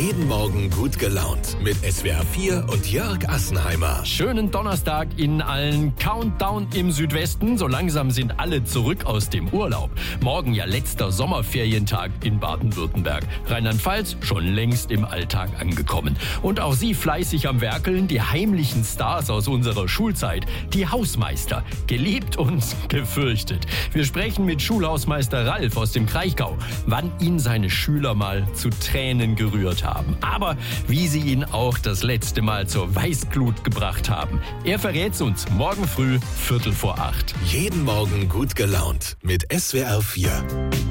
Jeden Morgen gut gelaunt mit SWR 4 und Jörg Assenheimer. Schönen Donnerstag Ihnen allen. Countdown im Südwesten. So langsam sind alle zurück aus dem Urlaub. Morgen ja letzter Sommerferientag in Baden-Württemberg. Rheinland-Pfalz schon längst im Alltag angekommen. Und auch Sie fleißig am Werkeln, die heimlichen Stars aus unserer Schulzeit. Die Hausmeister. Geliebt und gefürchtet. Wir sprechen mit Schulhausmeister Ralf aus dem Kraichgau, wann ihn seine Schüler mal zu Tränen gerührt haben. Aber wie sie ihn auch das letzte Mal zur Weißglut gebracht haben. Er verrät's uns morgen früh 7:45. Jeden Morgen gut gelaunt mit SWR 4.